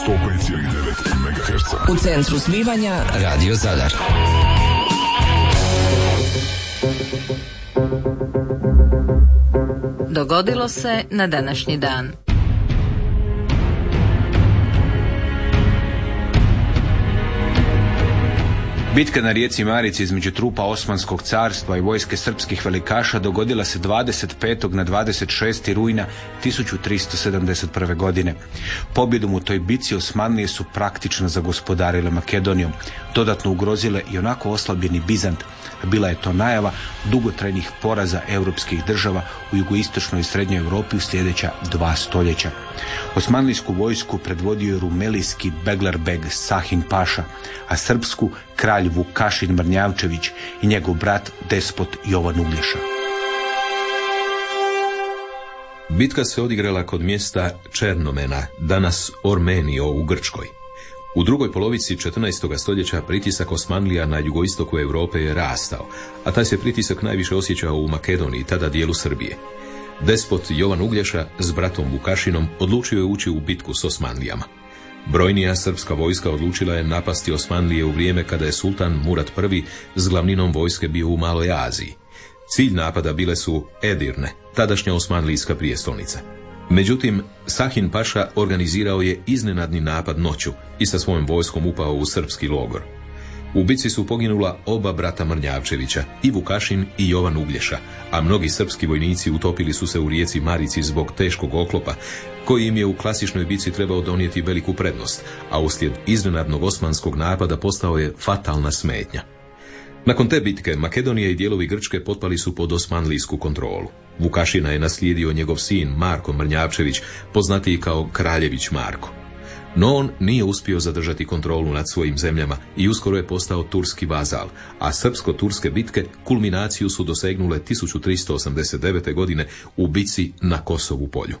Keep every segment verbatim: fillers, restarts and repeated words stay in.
sto pet zarez devet megaherca. U centru zbivanja Radio Zadar. Dogodilo se na današnji dan. Bitka na rijeci Marici između trupa Osmanskog carstva i vojske srpskih velikaša dogodila se dvadeset petog na dvadeset šesti rujna tisuću tristo sedamdeset prve. godine. Pobjedom u toj bitci Osmanlije su praktično zagospodarile Makedonijom, dodatno ugrozile i onako oslabljeni Bizant. Bila je to najava dugotrajnih poraza europskih država u jugoistočnoj i srednjoj Europi u sljedeća dva stoljeća. Osmanlijsku vojsku predvodio je rumelijski Beglerbeg Sahin Paša, a srpsku kralj Vukašin Mrnjavčević i njegov brat despot Jovan Uglješa. Bitka se odigrala kod mjesta Černomena, danas Ormenio u Grčkoj. U drugoj polovici četrnaestog stoljeća pritisak Osmanlija na jugoistoku Europe je rastao, a taj se pritisak najviše osjećao u Makedoniji, tada dijelu Srbije. Despot Jovan Uglješa s bratom Vukašinom odlučio je ući u bitku s Osmanlijama. Brojnija srpska vojska odlučila je napasti Osmanlije u vrijeme kada je sultan Murat I s glavninom vojske bio u Maloj Aziji. Cilj napada bile su Edirne, tadašnja osmanlijska prijestolnica. Međutim, Sahin Paša organizirao je iznenadni napad noću i sa svojom vojskom upao u srpski logor. U bitci su poginula oba brata Mrnjavčevića, i Vukašin i Jovan Uglješa, a mnogi srpski vojnici utopili su se u rijeci Marici zbog teškog oklopa, koji im je u klasičnoj bitci trebao donijeti veliku prednost, a uslijed iznenadnog osmanskog napada postao je fatalna smetnja. Nakon te bitke, Makedonija i dijelovi Grčke potpali su pod osmanlijsku kontrolu. Vukašina je naslijedio njegov sin Marko Mrnjavčević, poznatiji kao Kraljević Marko. No on nije uspio zadržati kontrolu nad svojim zemljama i uskoro je postao turski vazal, a srpsko-turske bitke kulminaciju su dosegnule tisuću tristo osamdeset devete. godine u bitci na Kosovu polju.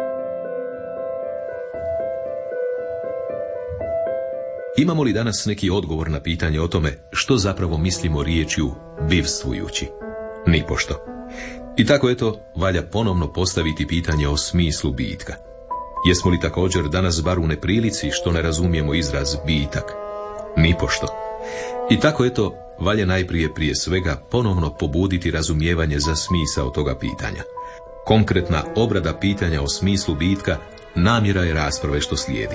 Imamo li danas neki odgovor na pitanje o tome što zapravo mislimo riječju bivstvujući? Nipošto. I tako eto, valja ponovno postaviti pitanje o smislu bitka. Jesmo li također danas bar u neprilici što ne razumijemo izraz bitak? Nipošto. I tako eto, valja najprije prije svega ponovno pobuditi razumijevanje za smisao toga pitanja. Konkretna obrada pitanja o smislu bitka namjera je rasprave što slijedi.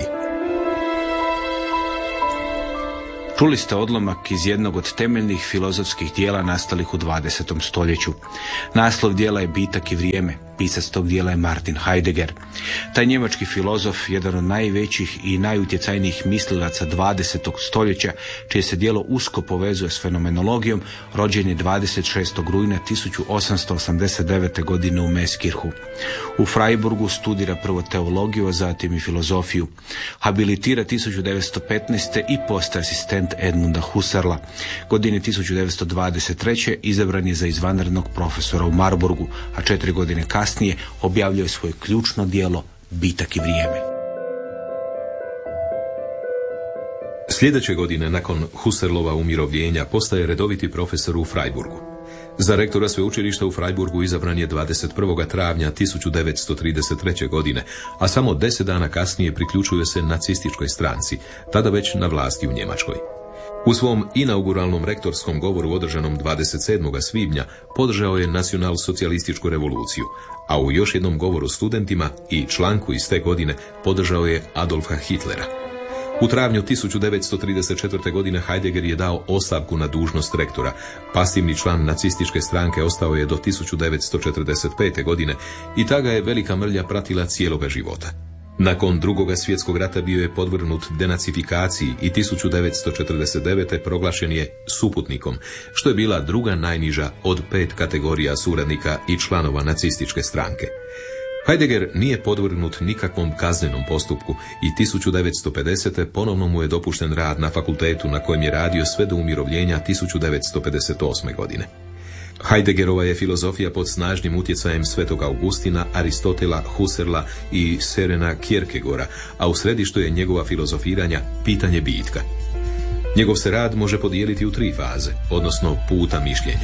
Čuli ste odlomak iz jednog od temeljnih filozofskih dijela nastalih u dvadesetom stoljeću. Naslov dijela je Bitak i vrijeme. Pisac tog dijela je Martin Heidegger. Taj njemački filozof, jedan od najvećih i najutjecajnijih mislilaca dvadesetog stoljeća, čije se djelo usko povezuje s fenomenologijom, rođen je dvadeset šestog rujna tisuću osamsto osamdeset devete. godine u Meskirhu. U Freiburgu studira prvo teologiju, a zatim i filozofiju. Habilitira tisuću devetsto petnaeste. i postaje asistent Edmunda Husserla. Godine tisuću devetsto dvadeset treće. izabran je za izvanrednog profesora u Marburgu, a četiri godine kasnije objavljuje svoje ključno djelo Bitak i vrijeme. Sljedeće godine, nakon Husserlova umirovljenja, postaje redoviti profesor u Freiburgu. Za rektora sveučilišta u Freiburgu izabran je dvadeset prvog travnja tisuću devetsto trideset treće. godine, a samo deset dana kasnije priključuje se nacističkoj stranci, tada već na vlasti u Njemačkoj. U svom inauguralnom rektorskom govoru održanom dvadeset sedmog svibnja podržao je nacionalsocijalističku revoluciju, a u još jednom govoru studentima i članku iz te godine podržao je Adolfa Hitlera. U travnju tisuću devetsto trideset četvrte. godine Heidegger je dao ostavku na dužnost rektora. Pasivni član nacističke stranke ostao je do tisuću devetsto četrdeset pete. godine i ta ga je velika mrlja pratila cijeloga života. Nakon Drugoga svjetskog rata bio je podvrgnut denacifikaciji i tisuću devetsto četrdeset devete. proglašen je suputnikom, što je bila druga najniža od pet kategorija suradnika i članova nacističke stranke. Heidegger nije podvrgnut nikakvom kaznenom postupku i tisuću devetsto pedesete. ponovno mu je dopušten rad na fakultetu na kojem je radio sve do umirovljenja tisuću devetsto pedeset osme. godine. Heideggerova je filozofija pod snažnim utjecajem Svetog Augustina, Aristotela, Husserla i Sørena Kierkegaarda, a u središtu je njegova filozofiranja pitanje bitka. Njegov se rad može podijeliti u tri faze, odnosno puta mišljenja.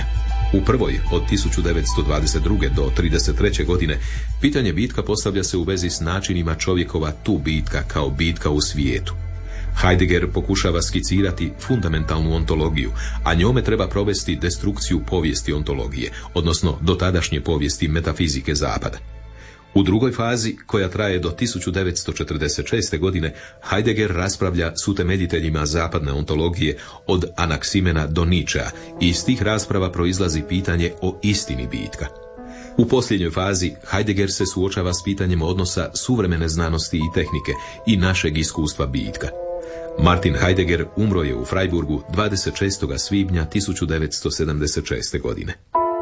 U prvoj, od tisuću devetsto dvadeset druge do trideset treće godine, pitanje bitka postavlja se u vezi s načinima čovjekova tu bitka kao bitka u svijetu. Heidegger pokušava skicirati fundamentalnu ontologiju, a njome treba provesti destrukciju povijesti ontologije, odnosno dotadašnje povijesti metafizike zapada. U drugoj fazi, koja traje do tisuću devetsto četrdeset šeste. godine, Heidegger raspravlja s utemeljiteljima zapadne ontologije od Anaksimena do Nietzschea i iz tih rasprava proizlazi pitanje o istini bitka. U posljednjoj fazi Heidegger se suočava s pitanjem odnosa suvremene znanosti i tehnike i našeg iskustva bitka. Martin Heidegger umro je u Freiburgu dvadeset šestog svibnja tisuću devetsto sedamdeset šeste. godine.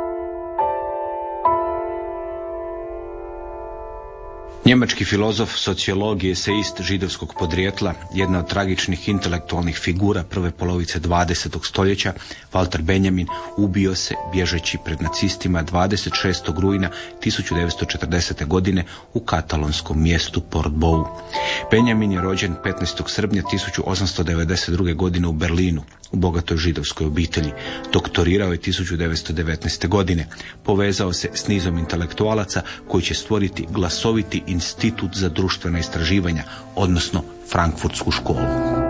Njemački filozof, sociolog i eseist židovskog podrijetla, jedna od tragičnih intelektualnih figura prve polovice dvadesetog stoljeća, Walter Benjamin, ubio se bježeći pred nacistima dvadeset šestog rujna tisuću devetsto četrdesete. godine u katalonskom mjestu Portbou. Benjamin je rođen petnaestog srpnja tisuću osamsto devedeset druge. godine u Berlinu, u bogatoj židovskoj obitelji. Doktorirao je tisuću devetsto devetnaeste. godine. Povezao se s nizom intelektualaca koji će stvoriti glasoviti institut za društvena istraživanja, odnosno Frankfurtsku školu.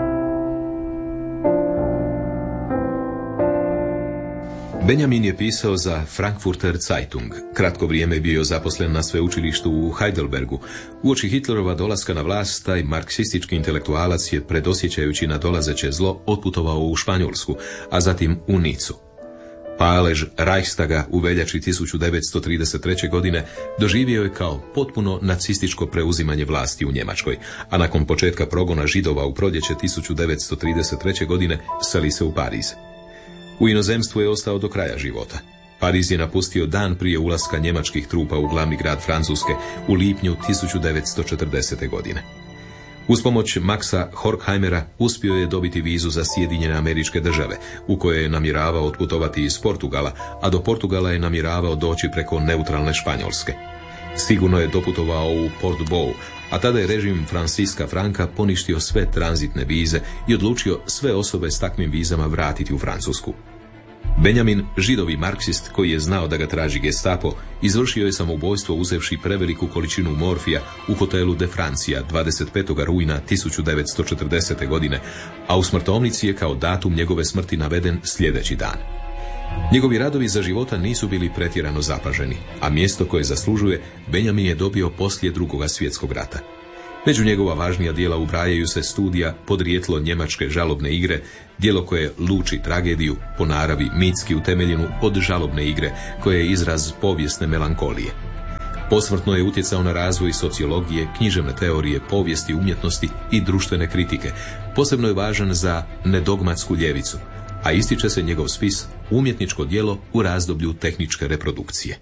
Benjamin je pisao za Frankfurter Zeitung. Kratko vrijeme je bio zaposlen na sveučilištu u Heidelbergu. Uoči Hitlerova dolaska na vlast, taj marksistički intelektualac je, predosjećajući na dolazeće zlo, otputovao u Španjolsku, a zatim u Nicu. Palež Reichstaga u veljači tisuću devetsto trideset treće. godine doživio je kao potpuno nacističko preuzimanje vlasti u Njemačkoj, a nakon početka progona Židova u proljeće tisuću devetsto trideset treće. godine seli se u Pariz. U inozemstvu je ostao do kraja života. Pariz je napustio dan prije ulaska njemačkih trupa u glavni grad Francuske u lipnju tisuću devetsto četrdesete. godine. Uz pomoć Maxa Horkheimera uspio je dobiti vizu za Sjedinjene Američke Države, u kojoj je namjeravao otputovati iz Portugala, a do Portugala je namjeravao doći preko neutralne Španjolske. Sigurno je doputovao u Portbou, a tada je režim Franciska Franka poništio sve tranzitne vize i odlučio sve osobe s takvim vizama vratiti u Francusku. Benjamin, židovi marksist koji je znao da ga traži Gestapo, izvršio je samoubojstvo uzevši preveliku količinu morfija u hotelu De Francia dvadeset petog rujna tisuću devetsto četrdesete. godine, a u smrtovnici je kao datum njegove smrti naveden sljedeći dan. Njegovi radovi za života nisu bili pretjerano zapaženi, a mjesto koje zaslužuje Benjamin je dobio poslije Drugoga svjetskog rata. Među njegova važnija djela ubrajaju se studija Podrijetlo njemačke žalobne igre, djelo koje luči tragediju, po naravi mitski utemeljenu od žalobne igre, koja je izraz povijesne melankolije. Posmrtno je utjecao na razvoj sociologije, književne teorije, povijesti umjetnosti i društvene kritike. Posebno je važan za nedogmatsku ljevicu, a ističe se njegov spis Umjetničko djelo u razdoblju tehničke reprodukcije.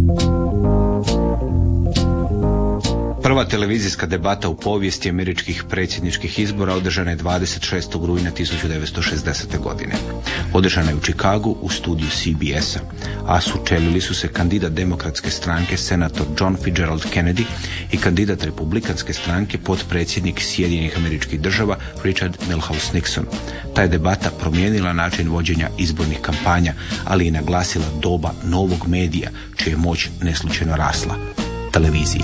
Prva televizijska debata u povijesti američkih predsjedničkih izbora održana je dvadeset šestog rujna tisuću devetsto šezdesete. godine. Održana je u Chicagu u studiju C B S-a, a sučelili su se kandidat demokratske stranke senator John Fitzgerald Kennedy i kandidat republikanske stranke potpredsjednik Sjedinjenih Američkih Država Richard Milhouse Nixon. Ta je debata promijenila način vođenja izbornih kampanja, ali i naglasila doba novog medija, čija je moć neslučajno rasla, televizije.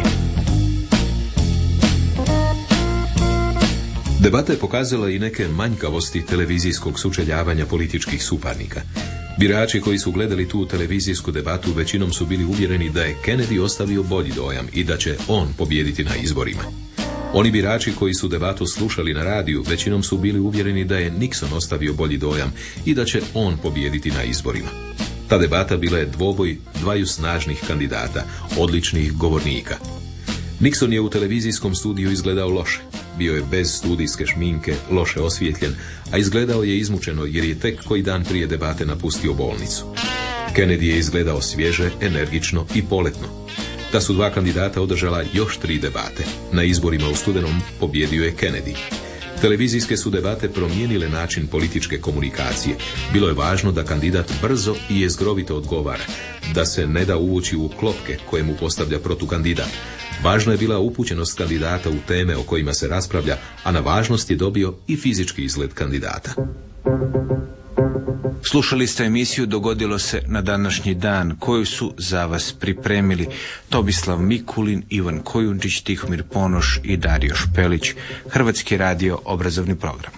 Debata je pokazala i neke manjkavosti televizijskog sučeljavanja političkih suparnika. Birači koji su gledali tu televizijsku debatu većinom su bili uvjereni da je Kennedy ostavio bolji dojam i da će on pobijediti na izborima. Oni birači koji su debatu slušali na radiju većinom su bili uvjereni da je Nixon ostavio bolji dojam i da će on pobijediti na izborima. Ta debata bila je dvoboj dvaju snažnih kandidata, odličnih govornika. Nixon je u televizijskom studiju izgledao loše. Bio je bez studijske šminke, loše osvijetljen, a izgledao je izmučeno jer je tek koji dan prije debate napustio bolnicu. Kennedy je izgledao svježe, energično i poletno. Ta su dva kandidata održala još tri debate. Na izborima u studenom pobjedio je Kennedy. Televizijske su debate promijenile način političke komunikacije. Bilo je važno da kandidat brzo i jezgrovito odgovara, da se ne da uvući u klopke koje mu postavlja protukandidat. Važna je bila upućenost kandidata u teme o kojima se raspravlja, a na važnost je dobio i fizički izgled kandidata. Slušali ste emisiju Dogodilo se na današnji dan, koju su za vas pripremili Tomislav Mikulin, Ivan Kojundžić, Tihomir Ponoš i Dario Špelić. Hrvatski radio obrazovni program.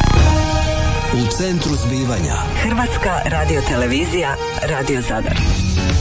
U centru zbivanja Hrvatska radiotelevizija, Radio Zadar.